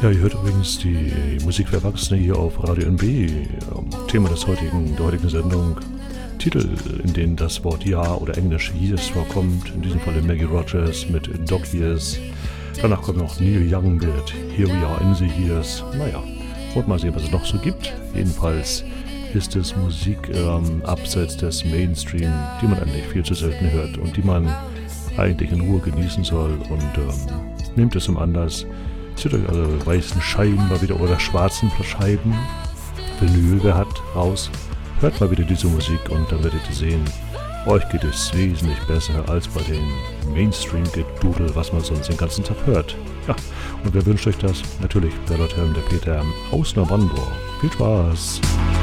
Ja, ihr hört übrigens die Musik für Erwachsene hier auf Radio NB. Thema der heutigen Sendung. Titel, in denen das Wort Ja oder Englisch Years vorkommt. In diesem Fall Maggie Rogers mit Dog Years. Danach kommt noch Neil Young mit Here We Are in the Years. Naja, und mal sehen, was es noch so gibt. Jedenfalls ist es Musik abseits des Mainstream, die man eigentlich viel zu selten hört und die man eigentlich in Ruhe genießen soll. Und nehmt es zum Anlass. Zieht euch also weißen Scheiben mal wieder oder schwarzen Scheiben, Vinyl, wer hat, raus. Hört mal wieder diese Musik und dann werdet ihr sehen, euch geht es wesentlich besser als bei dem Mainstream-Gedudel, was man sonst den ganzen Tag hört. Ja, und wer wünscht euch das? Natürlich der Lord Helm, der Peter aus Neubrandenburg. Viel Spaß!